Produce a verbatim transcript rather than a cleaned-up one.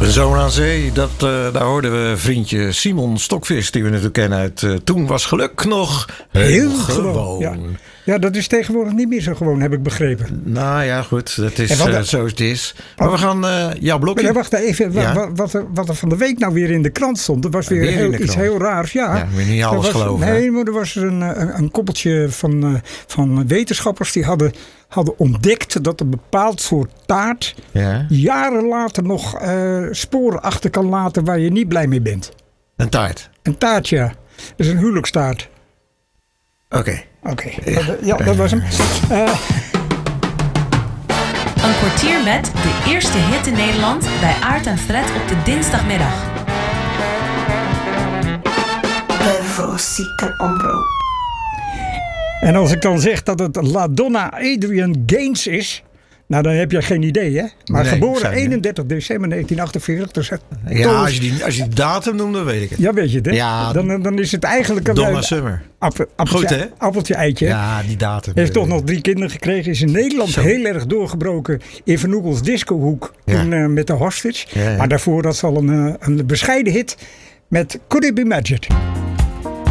Zomer aan Zee, dat, uh, daar hoorden we vriendje Simon Stokvis, die we natuurlijk kennen uit uh, Toen was geluk nog heel, heel gewoon. gewoon. Ja. ja, dat is tegenwoordig niet meer zo gewoon, heb ik begrepen. Nou ja, goed, dat is uh, zo het is. Maar we gaan uh, jouw blokje... Maar wacht even, ja. wat, wat, er, wat er van de week nou weer in de krant stond, dat was weer, weer heel, iets heel raars. Ja, ja weer niet alles was, geloven. Nee, maar er was een, een, een koppeltje van, uh, van wetenschappers die hadden... hadden ontdekt dat een bepaald soort taart ja. jaren later nog uh, sporen achter kan laten waar je niet blij mee bent. Een taart? Een taart, ja. Dat is een huwelijkstaart. Oké. Okay. Oké, okay. ja. ja, dat was hem. Uh, een kwartier met de eerste hit in Nederland bij Aart en Fred op de dinsdagmiddag. De Vrozieke Omroep. En als ik dan zeg dat het La Donna Adrienne Gaines is... Nou, dan heb je geen idee, hè? Maar nee, geboren eenendertig december negentien achtenveertig. Dus ja, als je, die, als je die datum noemt, dan weet ik het. Ja, weet je het, hè? Ja, dan, dan is het eigenlijk... Donna Summer. Appel, appeltje, Goed, hè? Appeltje, eitje. Ja, die datum. Heeft toch nog drie kinderen gekregen. Is in Nederland Zo. heel erg doorgebroken in Van Oegels discohoek. Ja. Toen, uh, met de Hostage. Ja, ja. Maar daarvoor dat is al een, uh, een bescheiden hit met Could It Be Magic.